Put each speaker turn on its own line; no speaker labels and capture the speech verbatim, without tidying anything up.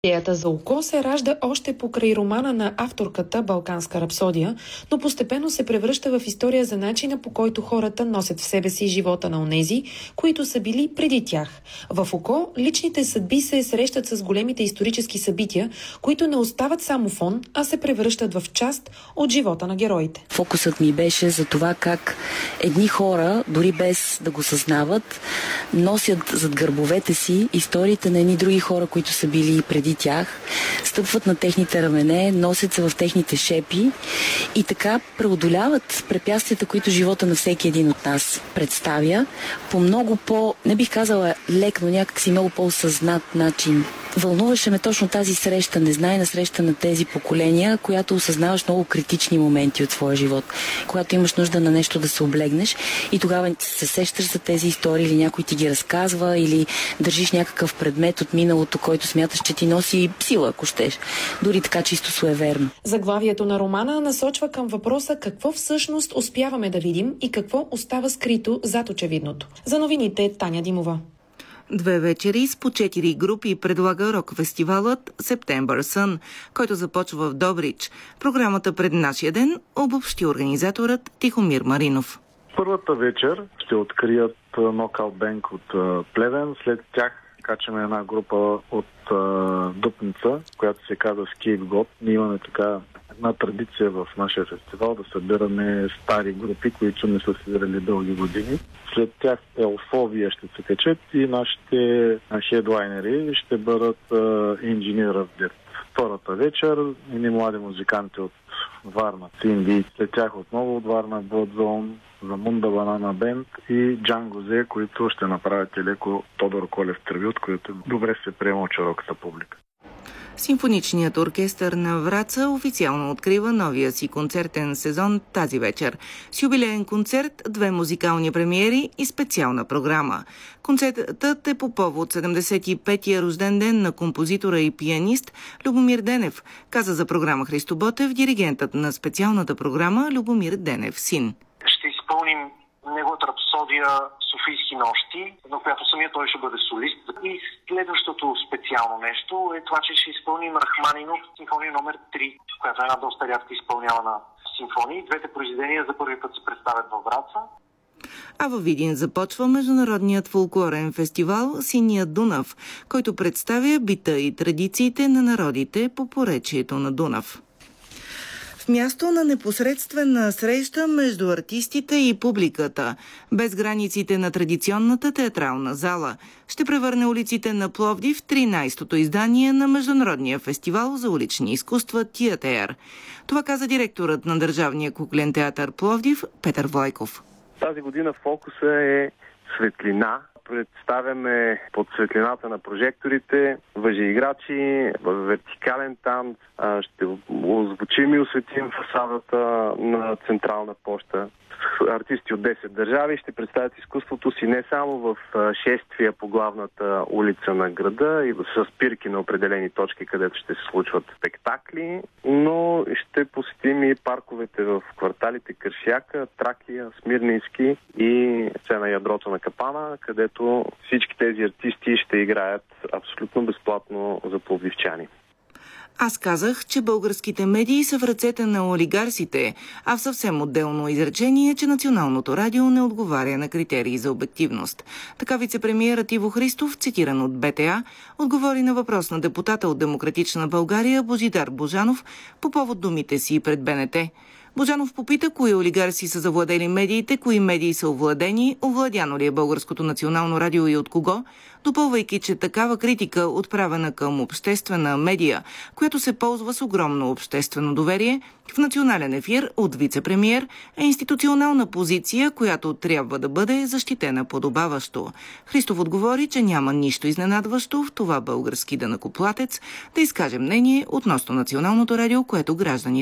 Идеята за око се ражда още покрай романа на авторката «Балканска рапсодия», но постепенно се превръща в история за начина, по който хората носят в себе си живота на онези, които са били преди тях. В око личните съдби се срещат с големите исторически събития, които не остават само фон, а се превръщат в част от живота на героите.
Фокусът ми беше за това как едни хора, дори без да го съзнават, носят зад гърбовете си историите на едни други хора, които са били преди тях, стъпват на техните рамене, носят се в техните шепи и така преодоляват препятствията, които живота на всеки един от нас представя по много по, не бих казала лек, но някакси много по-осъзнат начин. Вълнуваше ме точно тази среща, незнайна среща на тези поколения, която осъзнаваш много критични моменти от своя живот. Когато имаш нужда на нещо да се облегнеш и тогава се сещаш за тези истории или някой ти ги разказва или държиш някакъв предмет от миналото, който смяташ, че ти носи сила, ако щеш. Дори така чисто суеверно.
Заглавието на романа насочва към въпроса какво всъщност успяваме да видим и какво остава скрито зад очевидното. За новините Таня Димова.
Две вечери с по четири групи предлага рок-фестивалът September Sun, който започва в Добрич. Програмата пред нашия ден обобщи организаторът Тихомир Маринов.
Първата вечер ще открият Knockout Band от Плевен, след тях качаме една група от Дупница, която се казва Scapegoat. Ние имаме така една традиция в нашия фестивал да събираме стари групи, които не са свирали дълги години. След тях Елфовия ще се качат и нашите хедлайнери ще бъдат Engineer of Death. Втората вечер и млади музиканти от Варна, Синди, след тях отново от Варна, Blood Замунда Банана Бенд и Джангозе, които ще направят и леко Тодор Колев трибют, който добре се приема от широката публика.
Симфоничният оркестър на Враца официално открива новия си концертен сезон тази вечер. С юбилеен концерт, две музикални премиери и специална програма. Концертът е по повод седемдесет и петия рожден ден на композитора и пианист Любомир Денев, каза за програма Христо Ботев, диригентът на специалната програма Любомир Денев син.
Ще изпълним неговата рапсодия Софийски нощи, на която самия той ще бъде солист. И следващото специално нещо е това, че ще изпълним Рахманинов симфония номер три, която е една доста рядко изпълнявана симфония. Двете произведения за първи път се представят във Враца.
А във Видин започва международният фолклорен фестивал Синия Дунав, който представя бита и традициите на народите по поречието на Дунав. В място на непосредствена среща между артистите и публиката, без границите на традиционната театрална зала, ще превърне улиците на Пловдив в тринайсетото издание на Международния фестивал за улични изкуства Театър. Това каза директорът на Държавния куклен театър Пловдив Петър Влайков.
Тази година фокуса е светлина. Представяме под светлината на прожекторите въжеиграчи, вертикален танц, ще озвучим и осветим фасадата на Централна поща. Артисти от десет държави ще представят изкуството си не само в шествия по главната улица на града и с спирки на определени точки, където ще се случват спектакли, но ще посетим и парковете в кварталите Кършяка, Тракия, Смирнински и сцена ядрото на Капана, където всички тези артисти ще играят абсолютно безплатно за пловдивчани.
Аз казах, че българските медии са в ръцете на олигарсите, а в съвсем отделно изречение, че Националното радио не отговаря на критерии за обективност. Така вицепремиерът Иво Христов, цитиран от Б Т А, отговори на въпрос на депутата от Демократична България Божидар Божанов по повод думите си пред Б Н Т. Божанов попита кои олигарси са завладели медиите, кои медии са овладени, овладяно ли е Българското национално радио и от кого, допълвайки, че такава критика, отправена към обществена медия, която се ползва с огромно обществено доверие, в национален ефир от вице-премиер е институционална позиция, която трябва да бъде защитена подобаващо. Христов отговори, че няма нищо изненадващо в това български данъкоплатец да изкаже мнение относно Националното радио, което гражданите